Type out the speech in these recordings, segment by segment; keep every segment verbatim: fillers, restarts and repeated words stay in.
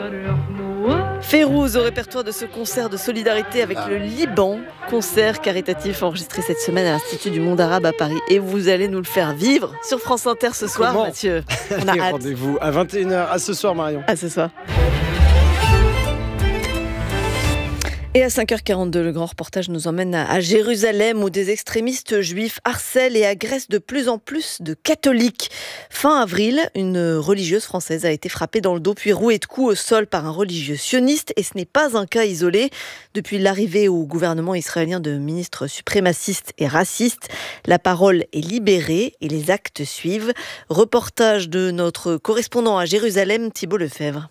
Férouz au répertoire de ce concert de solidarité avec le Liban, concert caritatif enregistré cette semaine à l'Institut du Monde Arabe à Paris. Et vous allez nous le faire vivre sur France Inter ce soir, Comment Mathieu. On a hâte. Rendez-vous à vingt et une heures. À ce soir, Marion. À ce soir. Et à cinq heures quarante-deux, le grand reportage nous emmène à Jérusalem où des extrémistes juifs harcèlent et agressent de plus en plus de catholiques. Fin avril, une religieuse française a été frappée dans le dos puis rouée de coups au sol par un religieux sioniste et ce n'est pas un cas isolé. Depuis l'arrivée au gouvernement israélien de ministres suprémacistes et racistes, la parole est libérée et les actes suivent. Reportage de notre correspondant à Jérusalem, Thibault Lefebvre.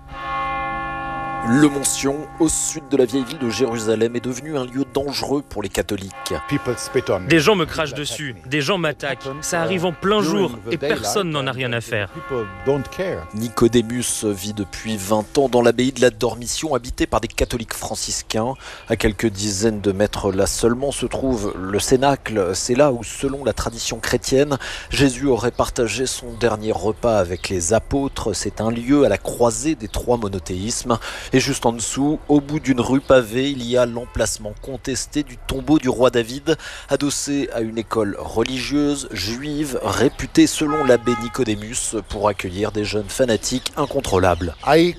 Le Mont-Sion, au sud de la vieille ville de Jérusalem, est devenu un lieu dangereux pour les catholiques. Des gens me crachent dessus, des gens m'attaquent. Ça arrive en plein jour et personne n'en a rien à faire. Nicodémus vit depuis vingt ans dans l'abbaye de la Dormition, habitée par des catholiques franciscains. À quelques dizaines de mètres là seulement se trouve le Cénacle. C'est là où, selon la tradition chrétienne, Jésus aurait partagé son dernier repas avec les apôtres. C'est un lieu à la croisée des trois monothéismes. Et juste en dessous, au bout d'une rue pavée, il y a l'emplacement contesté du tombeau du roi David, adossé à une école religieuse juive réputée selon l'abbé Nicodémus pour accueillir des jeunes fanatiques incontrôlables.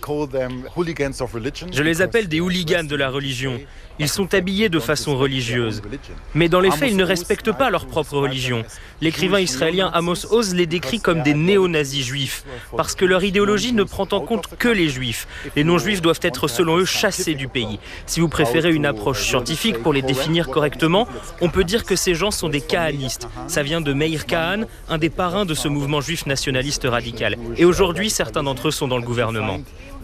Je les appelle des hooligans de la religion. Ils sont habillés de façon religieuse. Mais dans les faits, ils ne respectent pas leur propre religion. L'écrivain israélien Amos Oz les décrit comme des néo-nazis juifs, parce que leur idéologie ne prend en compte que les juifs. Les non-juifs doivent être, selon eux, chassés du pays. Si vous préférez une approche scientifique pour les définir correctement, on peut dire que ces gens sont des kahanistes. Ça vient de Meir Kahan, un des parrains de ce mouvement juif nationaliste radical. Et aujourd'hui, certains d'entre eux sont dans le gouvernement.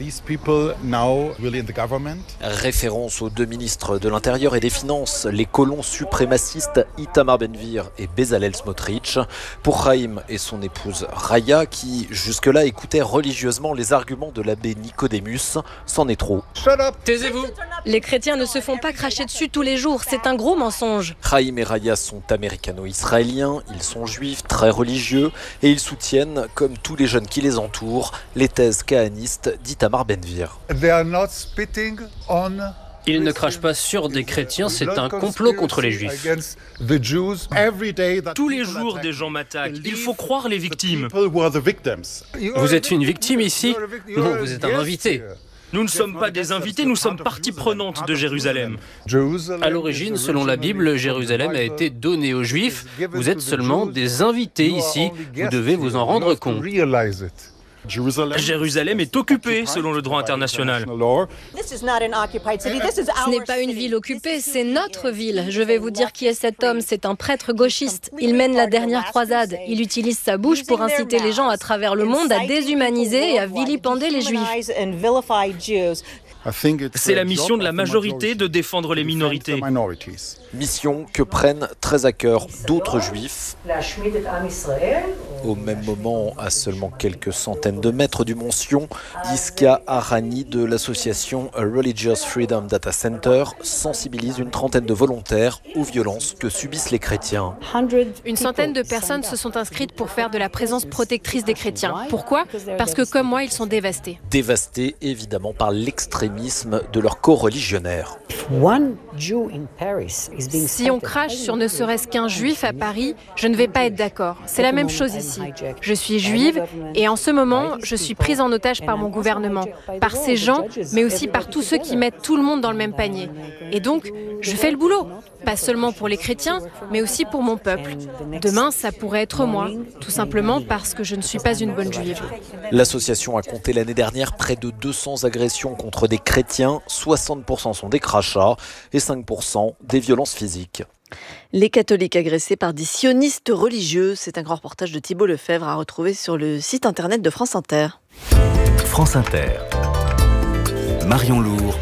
Référence aux deux ministres de l'Intérieur et des Finances, les colons suprémacistes Itamar Ben-Gvir et Bezalel Smotrich. Pour Chaim et son épouse Raya, qui jusque-là écoutaient religieusement les arguments de l'abbé Nicodémus, c'en est trop. Taisez-vous. Les chrétiens ne se font pas cracher dessus tous les jours, c'est un gros mensonge. Chaim et Raya sont américano-israéliens, ils sont juifs, très religieux, et ils soutiennent, comme tous les jeunes qui les entourent, les thèses kahanistes d'Itamar Ben-Gvir. Ils ne crachent pas sur des chrétiens, c'est un complot contre les juifs. Tous les jours, des gens m'attaquent. Il faut croire les victimes. Vous êtes une victime ici? Non, vous êtes un invité. Nous ne sommes pas des invités, nous sommes partie prenante de Jérusalem. À l'origine, selon la Bible, Jérusalem a été donnée aux Juifs. Vous êtes seulement des invités ici. Vous devez vous en rendre compte. Jérusalem est occupée selon le droit international. Ce n'est pas une ville occupée, c'est notre ville. Je vais vous dire qui est cet homme, c'est un prêtre gauchiste. Il mène la dernière croisade. Il utilise sa bouche pour inciter les gens à travers le monde à déshumaniser et à vilipender les juifs. C'est la mission de la majorité de défendre les minorités. Mission que prennent très à cœur d'autres juifs. Au même moment, à seulement quelques centaines de mètres du Mont-Sion, Yisca Arani de l'association A Religious Freedom Data Center sensibilise une trentaine de volontaires aux violences que subissent les chrétiens. Une centaine de personnes se sont inscrites pour faire de la présence protectrice des chrétiens. Pourquoi ? Parce que comme moi, ils sont dévastés. Dévastés évidemment par l'extrémisme de leurs co-religionnaires. Si on crache sur ne serait-ce qu'un juif à Paris, je ne vais pas être d'accord. C'est la même chose ici. Je suis juive et en ce moment, je suis prise en otage par mon gouvernement, par ces gens, mais aussi par tous ceux qui mettent tout le monde dans le même panier. Et donc, je fais le boulot. Pas seulement pour les chrétiens, mais aussi pour mon peuple. Demain, ça pourrait être moi, tout simplement parce que je ne suis pas une bonne juive. L'association a compté l'année dernière près de deux cents agressions contre des chrétiens, soixante pour cent sont des crachats et cinq pour cent des violences physiques. Les catholiques agressés par des sionistes religieux, c'est un grand reportage de Thibault Lefebvre à retrouver sur le site internet de France Inter. France Inter, Marion Lourd,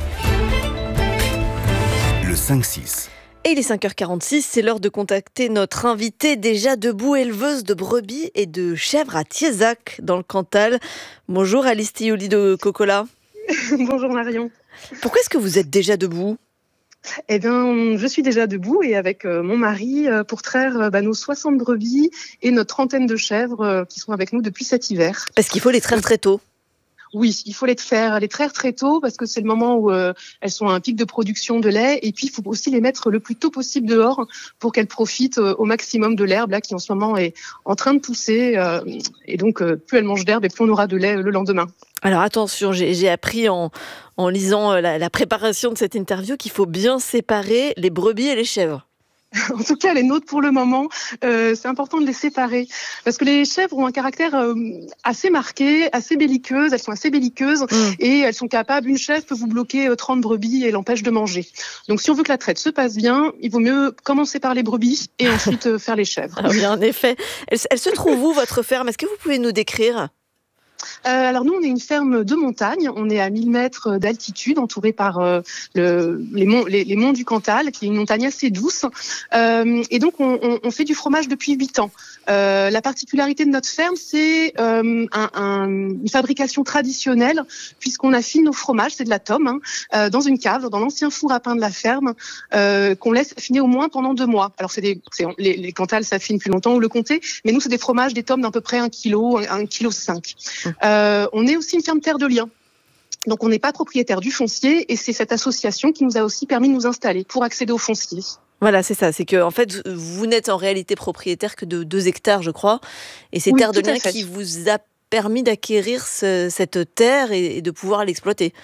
le cinq six. Et il est cinq heures quarante-six, c'est l'heure de contacter notre invitée déjà debout, éleveuse de brebis et de chèvres à Thiézac, dans le Cantal. Bonjour Alice Tiouli de Cocola. Bonjour Marion. Pourquoi est-ce que vous êtes déjà debout ? Eh bien, je suis déjà debout et avec euh, mon mari euh, pour traire euh, bah, nos soixante brebis et notre trentaine de chèvres euh, qui sont avec nous depuis cet hiver. Parce qu'il faut les traire très tôt. Oui, il faut les traire, les traire très tôt parce que c'est le moment où euh, elles sont à un pic de production de lait. Et puis, il faut aussi les mettre le plus tôt possible dehors pour qu'elles profitent euh, au maximum de l'herbe là qui en ce moment est en train de pousser. Euh, et donc, euh, plus elles mangent d'herbe et plus on aura de lait le lendemain. Alors attention, j'ai, j'ai appris en, en lisant la, la préparation de cette interview qu'il faut bien séparer les brebis et les chèvres. En tout cas, les nôtres, pour le moment, euh, c'est important de les séparer. Parce que les chèvres ont un caractère euh, assez marqué, assez belliqueuses. Elles sont assez belliqueuses mmh. et elles sont capables, une chèvre peut vous bloquer euh, trente brebis et l'empêche de manger. Donc, si on veut que la traite se passe bien, il vaut mieux commencer par les brebis et ensuite euh, faire les chèvres. Ah oui, en effet. Elle, elle se trouve où, votre ferme ? Est-ce que vous pouvez nous décrire ? Euh, alors nous, on est une ferme de montagne. On est à mille mètres d'altitude, entouré par euh, le, les, monts, les, les monts du Cantal, qui est une montagne assez douce. Euh, et donc, on, on, on fait du fromage depuis huit ans. Euh, la particularité de notre ferme, c'est euh, un, un, une fabrication traditionnelle, puisqu'on affine nos fromages, c'est de la tome, hein, euh, dans une cave, dans l'ancien four à pain de la ferme, euh, qu'on laisse affiner au moins pendant deux mois. Alors, c'est des, c'est, les, les Cantal s'affinent plus longtemps, vous le comptez, mais nous, c'est des fromages, des tomes d'à peu près un kilo, un kilo cinq. Euh, on est aussi une ferme Terre de Liens. Donc, on n'est pas propriétaire du foncier et c'est cette association qui nous a aussi permis de nous installer pour accéder au foncier. Voilà, c'est ça. C'est que, en fait, vous n'êtes en réalité propriétaire que de deux hectares, je crois. Et c'est oui, Terre de Liens qui vous a permis d'acquérir ce, cette terre et, et de pouvoir l'exploiter.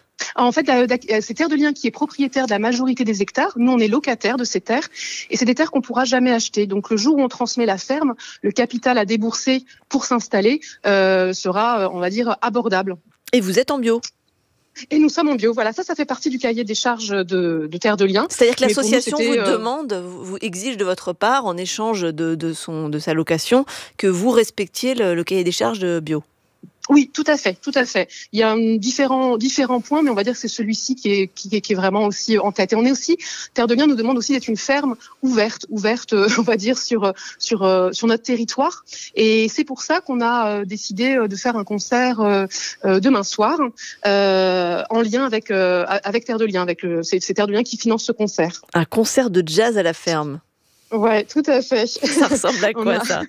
En fait, c'est Terre de Liens qui est propriétaire de la majorité des hectares. Nous, on est locataires de ces terres. Et c'est des terres qu'on ne pourra jamais acheter. Donc, le jour où on transmet la ferme, le capital à débourser pour s'installer euh, sera, on va dire, abordable. Et vous êtes en bio ? Et nous sommes en bio. Voilà, ça, ça fait partie du cahier des charges de, de Terre de Liens. C'est-à-dire que l'association nous, vous euh... demande, vous exige de votre part, en échange de, de, son, de sa location, que vous respectiez le, le cahier des charges de bio. Oui, tout à fait, tout à fait. Il y a différents différents points, mais on va dire que c'est celui-ci qui est qui est, qui est vraiment aussi en tête. Et on est aussi Terre de Liens nous demande aussi d'être une ferme ouverte, ouverte, on va dire sur sur sur notre territoire. Et c'est pour ça qu'on a décidé de faire un concert demain soir euh, en lien avec euh, avec Terre de Liens, avec le, c'est, c'est Terre de Liens qui finance ce concert. Un concert de jazz à la ferme. Ouais, tout à fait. Ça ressemble à quoi, on a, ça?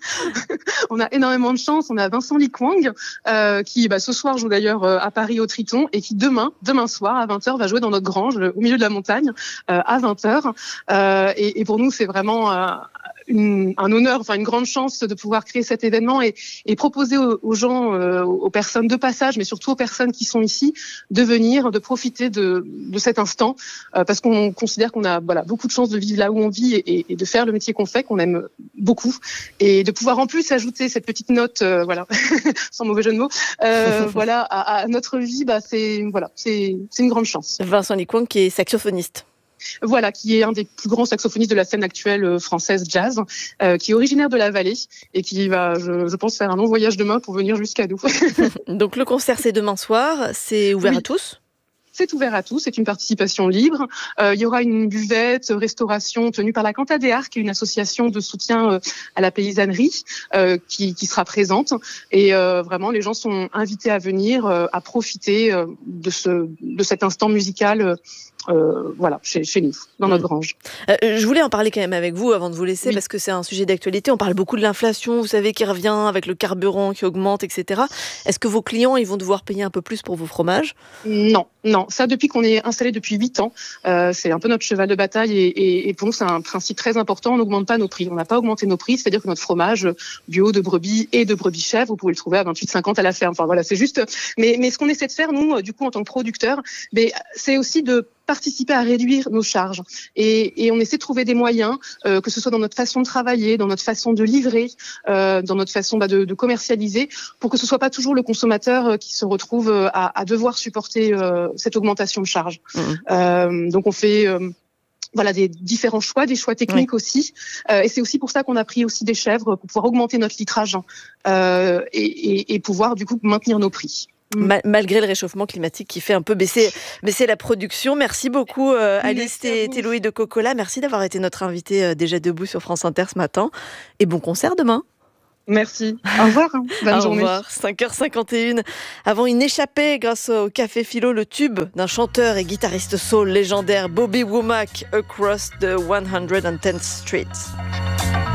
On a énormément de chance. On a Vincent Likwang, euh, qui, bah, ce soir, joue d'ailleurs euh, à Paris au Triton et qui, demain, demain soir, à vingt heures, va jouer dans notre grange, au milieu de la montagne, euh, à vingt heures. Euh, et, et pour nous, c'est vraiment euh, une, un honneur, enfin, une grande chance de pouvoir créer cet événement et, et proposer aux, aux gens, euh, aux personnes de passage, mais surtout aux personnes qui sont ici, de venir, de profiter de, de cet instant, euh, parce qu'on considère qu'on a, voilà, beaucoup de chance de vivre là où on vit et, et, et de faire le métier qu'on fait, qu'on aime beaucoup, et de pouvoir en plus ajouter cette petite note, euh, voilà, sans mauvais jeu de mots, euh, voilà, à, à notre vie, bah c'est voilà, c'est c'est une grande chance. Vincent Likwang qui est saxophoniste. Voilà, qui est un des plus grands saxophonistes de la scène actuelle française jazz, euh, qui est originaire de la vallée et qui va, je, je pense, faire un long voyage demain pour venir jusqu'à nous. Donc le concert c'est demain soir, c'est ouvert oui. à tous ? C'est ouvert à tous, c'est une participation libre. Euh, il y aura une buvette, restauration tenue par la Cantadéar, qui est une association de soutien euh, à la paysannerie, euh, qui, qui sera présente. Et euh, vraiment, les gens sont invités à venir, euh, à profiter euh, de, ce, de cet instant musical euh, voilà, chez, chez nous, dans notre grange. Euh, je voulais en parler quand même avec vous avant de vous laisser, oui. parce que c'est un sujet d'actualité. On parle beaucoup de l'inflation, vous savez, qui revient avec le carburant qui augmente, et cetera. Est-ce que vos clients ils vont devoir payer un peu plus pour vos fromages ? Non, non. Ça, depuis qu'on est installé depuis huit ans, euh, c'est un peu notre cheval de bataille et, et, et pour nous, c'est un principe très important. On n'augmente pas nos prix. On n'a pas augmenté nos prix, c'est-à-dire que notre fromage bio de brebis et de brebis chèvre, vous pouvez le trouver à vingt-huit cinquante à la ferme. Enfin voilà, c'est juste. Mais, mais ce qu'on essaie de faire, nous, du coup, en tant que producteurs, mais c'est aussi de participer à réduire nos charges et, et on essaie de trouver des moyens, euh, que ce soit dans notre façon de travailler, dans notre façon de livrer, euh, dans notre façon bah, de, de commercialiser, pour que ce soit pas toujours le consommateur euh, qui se retrouve euh, à, à devoir supporter euh, cette augmentation de charges. Mmh. Euh, donc on fait euh, voilà des différents choix, des choix techniques oui. aussi, euh, et c'est aussi pour ça qu'on a pris aussi des chèvres pour pouvoir augmenter notre litrage euh, et, et, et pouvoir du coup maintenir nos prix. Mal, malgré le réchauffement climatique qui fait un peu baisser, baisser la production. Merci beaucoup euh, Alice Téloï de Cocola. Merci d'avoir été notre invitée euh, déjà debout sur France Inter ce matin. Et bon concert demain. Merci. Au revoir. Bonne au journée. Au revoir. cinq heures cinquante et une. Avant une échappée grâce au Café Philo, le tube d'un chanteur et guitariste soul légendaire Bobby Womack, Across the one hundred tenth Street.